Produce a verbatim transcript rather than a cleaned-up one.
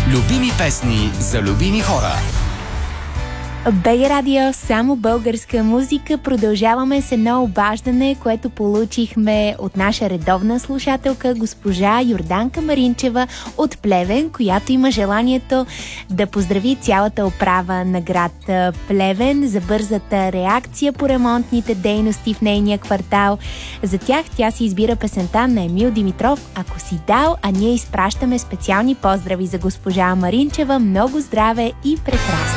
Любими песни за любими хора. БГ Радио, само българска музика. Продължаваме с едно обаждане, което получихме от наша редовна слушателка, госпожа Йорданка Маринчева от Плевен, която има желанието да поздрави цялата управа на град Плевен за бързата реакция по ремонтните дейности в нейния квартал. За тях тя си избира песента на Емил Димитров "Ако си дал", а ние изпращаме специални поздрави за госпожа Маринчева. Много здраве и прекрасно!